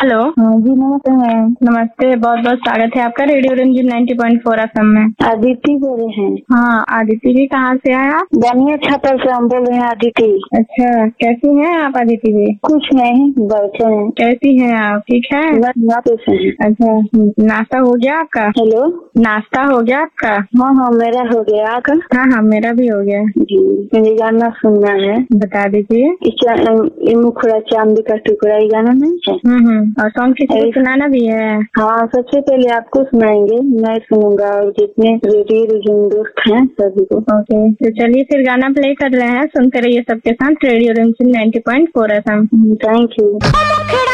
Hello. हाँ जी, नमस्ते ma'am. नमस्ते, बहुत बहुत स्वागत है आपका रेडियो रंजन 90.4 एफएम में। आदिति बोल रहे हैं। हाँ, आदिति जी कहाँ से आए आप? बनिया छापर से हम बोल रहे हैं आदिति। अच्छा, कैसी हैं आप आदिति जी? कुछ नहीं, बैठे हैं। कैसी हैं आप, ठीक है? कैसे हैं? अच्छा, नाश्ता हो गया आपका? हेलो, नाश्ता हो गया आपका? हाँ हाँ मेरा हो गया। आपका? हाँ हाँ, मेरा भी हो गया जी, मुझे गाना सुनना है। बता दीजिए। मुखड़ा चांदी का टुकड़ा, ये गाना नहीं है? और सॉन्ग किसी को सुनाना भी है? हाँ, सबसे पहले आपको सुनाएंगे, मैं सुनूंगा और जितने रेडियो रंजन दोस्त हैं सभी को। ओके, तो चलिए फिर गाना प्ले कर रहे हैं, सुनते रहिए सबके साथ radio Ranjan 90.4 FM. Thank you.